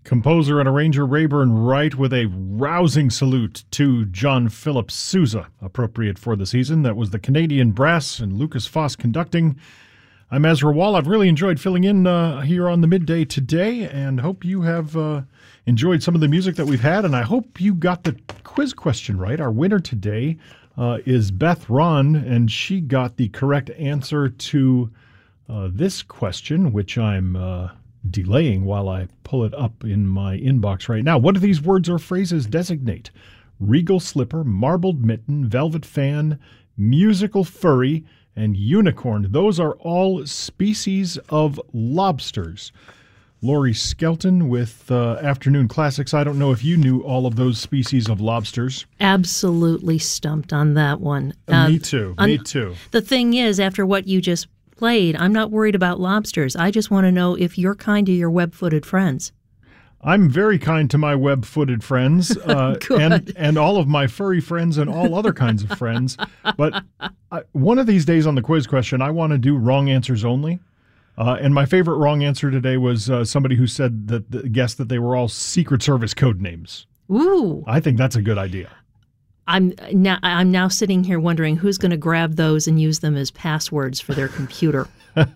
Composer and arranger Rayburn Wright with a rousing salute to John Philip Sousa, appropriate for the season. That was the Canadian Brass and Lucas Foss conducting. I'm Ezra Wall. I've really enjoyed filling in here on the Midday today, and hope you have enjoyed some of the music that we've had, and I hope you got the quiz question right. Our winner today is Beth Ron, and she got the correct answer to this question, which I'm delaying while I pull it up in my inbox right now. What do these words or phrases designate? Regal slipper, marbled mitten, velvet fan, musical furry, and unicorn. Those are all species of lobsters. Lori Skelton with Afternoon Classics. I don't know if you knew all of those species of lobsters. Absolutely stumped on that one. Me too. The thing is, after what you just played, I'm not worried about lobsters. I just want to know if you're kind to your web-footed friends. I'm very kind to my web-footed friends and all of my furry friends and all other kinds of friends. But one of these days on the quiz question, I want to do wrong answers only. And my favorite wrong answer today was somebody who said that guessed that they were all Secret Service code names. Ooh. I think that's a good idea. I'm now sitting here wondering who's going to grab those and use them as passwords for their computer.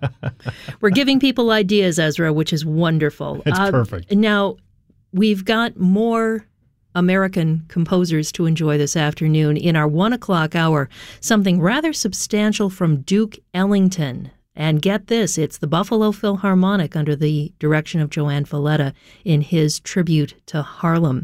We're giving people ideas, Ezra, which is wonderful. It's perfect. Now, we've got more American composers to enjoy this afternoon. In our 1 o'clock hour, something rather substantial from Duke Ellington. And get this, it's the Buffalo Philharmonic under the direction of Joanne Falletta in his tribute to Harlem.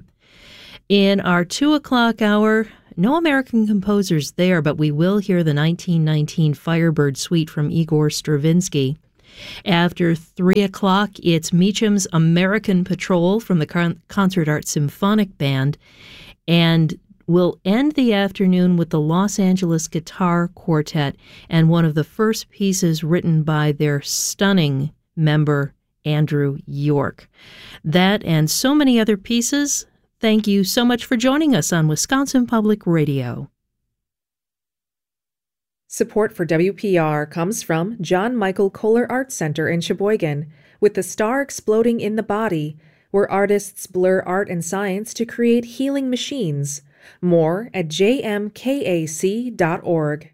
In our 2 o'clock hour, no American composers there, but we will hear the 1919 Firebird Suite from Igor Stravinsky. After 3 o'clock, it's Meacham's American Patrol from the Concert Art Symphonic Band. And we'll end the afternoon with the Los Angeles Guitar Quartet and one of the first pieces written by their stunning member, Andrew York. That and so many other pieces. Thank you so much for joining us on Wisconsin Public Radio. Support for WPR comes from John Michael Kohler Art Center in Sheboygan, with the star exploding in the body, where artists blur art and science to create healing machines. More at jmkac.org.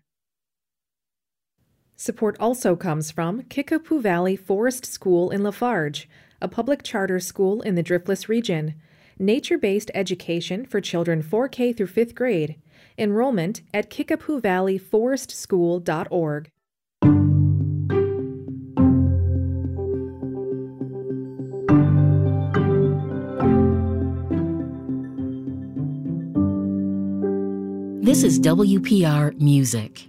Support also comes from Kickapoo Valley Forest School in Lafarge, a public charter school in the Driftless region. Nature-based education for children 4K through 5th grade. Enrollment at kickapooValleyForestSchool.org. This is WPR Music.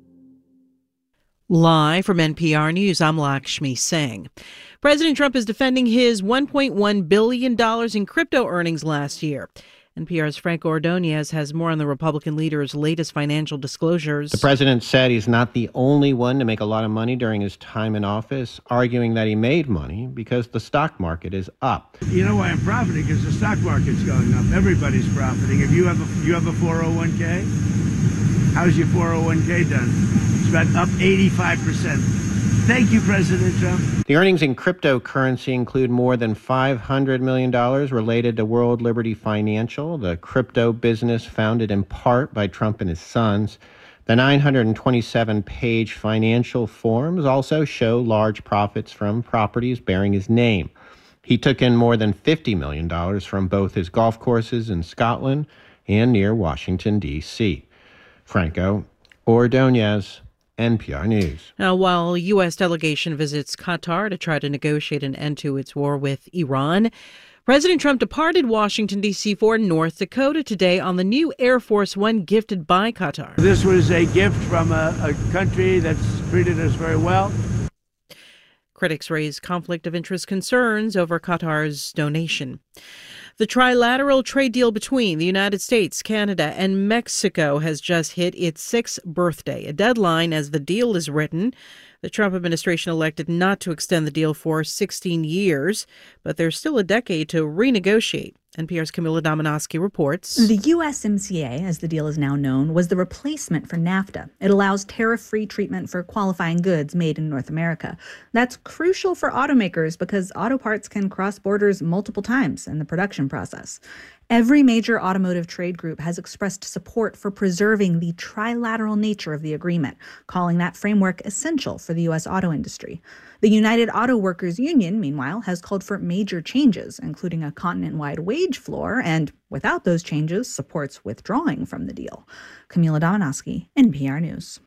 Live from NPR News, I'm Lakshmi Singh. President Trump is defending his $1.1 billion in crypto earnings last year. NPR's Frank Ordonez has more on the Republican leader's latest financial disclosures. The president said he's not the only one to make a lot of money during his time in office, arguing that he made money because the stock market is up. You know why I'm profiting? Because the stock market's going up. Everybody's profiting. If you have a 401k, how's your 401k done? It's about up 85%. Thank you, President Trump. The earnings in cryptocurrency include more than $500 million related to World Liberty Financial, the crypto business founded in part by Trump and his sons. The 927-page financial forms also show large profits from properties bearing his name. He took in more than $50 million from both his golf courses in Scotland and near Washington, D.C. Franco Ordonez, NPR News. Now, while a U.S. delegation visits Qatar to try to negotiate an end to its war with Iran, President Trump departed Washington, D.C. for North Dakota today on the new Air Force One gifted by Qatar. This was a gift from a country that's treated us very well. Critics raise conflict of interest concerns over Qatar's donation. The trilateral trade deal between the United States, Canada, and Mexico has just hit its 6th birthday, a deadline as the deal is written. The Trump administration elected not to extend the deal for 16 years, but there's still a decade to renegotiate. NPR's Camila Domonoske reports. The USMCA, as the deal is now known, was the replacement for NAFTA. It allows tariff-free treatment for qualifying goods made in North America. That's crucial for automakers because auto parts can cross borders multiple times in the production process. Every major automotive trade group has expressed support for preserving the trilateral nature of the agreement, calling that framework essential for the U.S. auto industry. The United Auto Workers Union, meanwhile, has called for major changes, including a continent-wide wage floor, and without those changes, supports withdrawing from the deal. Camila Domonoske, NPR News.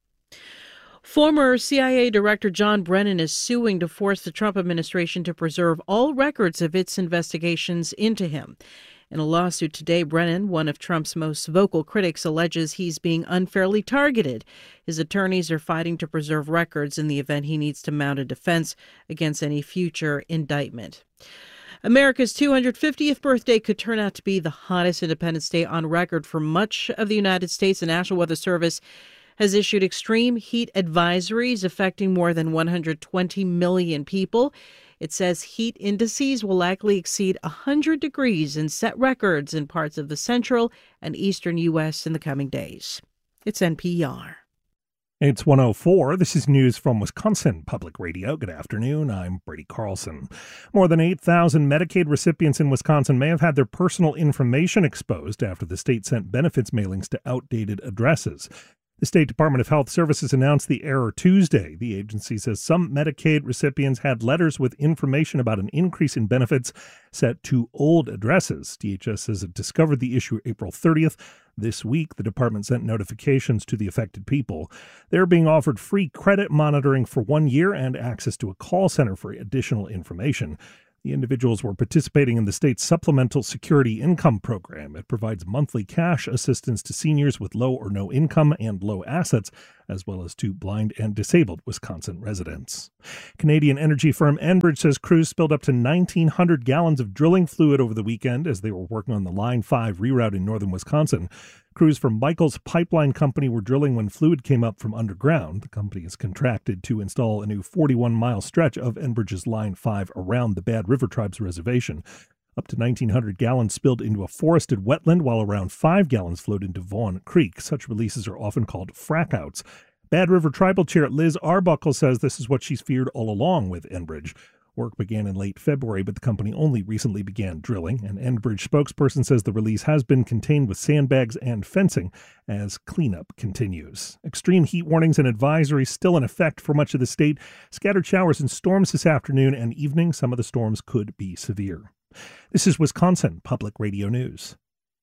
Former CIA Director John Brennan is suing to force the Trump administration to preserve all records of its investigations into him. In a lawsuit today, Brennan, one of Trump's most vocal critics, alleges he's being unfairly targeted. His attorneys are fighting to preserve records in the event he needs to mount a defense against any future indictment. America's 250th birthday could turn out to be the hottest Independence Day on record for much of the United States. The National Weather Service has issued extreme heat advisories affecting more than 120 million people. It says heat indices will likely exceed 100 degrees and set records in parts of the central and eastern U.S. in the coming days. It's NPR. It's 1:04. This is news from Wisconsin Public Radio. Good afternoon. I'm Brady Carlson. More than 8,000 Medicaid recipients in Wisconsin may have had their personal information exposed after the state sent benefits mailings to outdated addresses. The State Department of Health Services announced the error Tuesday. The agency says some Medicaid recipients had letters with information about an increase in benefits set to old addresses. DHS says it discovered the issue April 30th. This week, the department sent notifications to the affected people. They're being offered free credit monitoring for 1 year and access to a call center for additional information. The individuals were participating in the state's Supplemental Security Income Program. It provides monthly cash assistance to seniors with low or no income and low assets, as well as to blind and disabled Wisconsin residents. Canadian energy firm Enbridge says crews spilled up to 1,900 gallons of drilling fluid over the weekend as they were working on the Line 5 reroute in northern Wisconsin. Crews from Michaels Pipeline Company were drilling when fluid came up from underground. The company is contracted to install a new 41-mile stretch of Enbridge's Line 5 around the Bad River Tribe's reservation. Up to 1,900 gallons spilled into a forested wetland, while around 5 gallons flowed into Vaughan Creek. Such releases are often called frackouts. Bad River Tribal Chair Liz Arbuckle says this is what she's feared all along with Enbridge. Work began in late February, but the company only recently began drilling. An Enbridge spokesperson says the release has been contained with sandbags and fencing as cleanup continues. Extreme heat warnings and advisories still in effect for much of the state. Scattered showers and storms this afternoon and evening. Some of the storms could be severe. This is Wisconsin Public Radio News.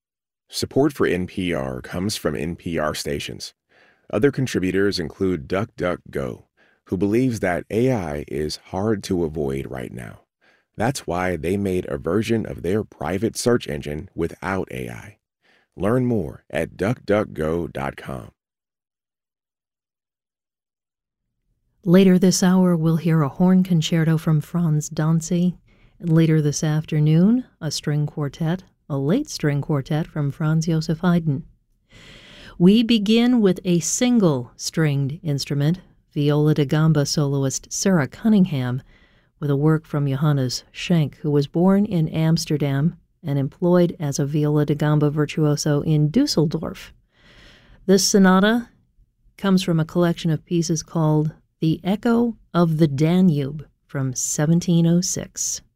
Support for NPR comes from NPR stations. Other contributors include DuckDuckGo, who believes that AI is hard to avoid right now. That's why they made a version of their private search engine without AI. Learn more at DuckDuckGo.com. Later this hour, we'll hear a horn concerto from Franz Danzig. Later this afternoon, a string quartet, a late string quartet from Franz Joseph Haydn. We begin with a single stringed instrument, viola da gamba soloist Sarah Cunningham, with a work from Johannes Schenk, who was born in Amsterdam and employed as a viola da gamba virtuoso in Dusseldorf. This sonata comes from a collection of pieces called The Echo of the Danube from 1706.